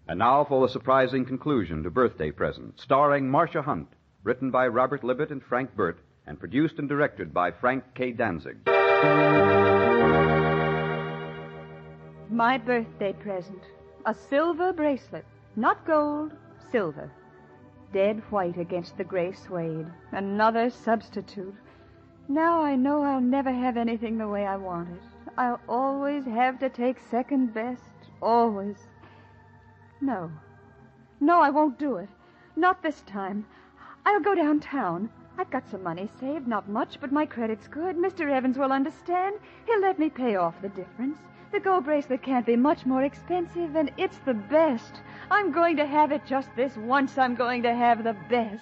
And now for the surprising conclusion to Birthday Present, starring Marcia Hunt, written by Robert Libet and Frank Burt, and produced and directed by Frank K. Danzig. My birthday present. A silver bracelet. Not gold, silver. Dead white against the gray suede. Another substitute. Now I know I'll never have anything the way I want it. I'll always have to take second best. Always. No, I won't do it. Not this time. I'll go downtown. I've got some money saved, not much, but my credit's good. Mr. Evans will understand. He'll let me pay off the difference. The gold bracelet can't be much more expensive, and it's the best. I'm going to have it just this once. I'm going to have the best.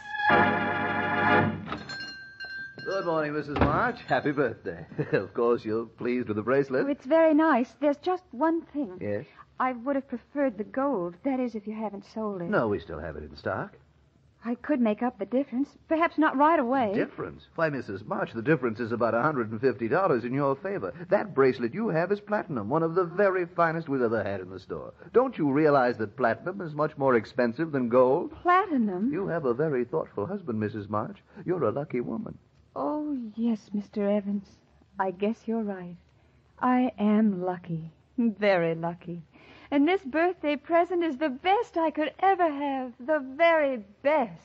Good morning, Mrs. March. Happy birthday. Of course, you're pleased with the bracelet. Oh, it's very nice. There's just one thing. Yes? I would have preferred the gold. That is, if you haven't sold it. No, we still have it in stock. I could make up the difference. Perhaps not right away. Difference? Why, Mrs. March, the difference is about $150 in your favor. That bracelet you have is platinum, one of the very finest we've ever had in the store. Don't you realize that platinum is much more expensive than gold? Platinum? You have a very thoughtful husband, Mrs. March. You're a lucky woman. Oh, yes, Mr. Evans. I guess you're right. I am lucky. Very lucky. And this birthday present is the best I could ever have. The very best.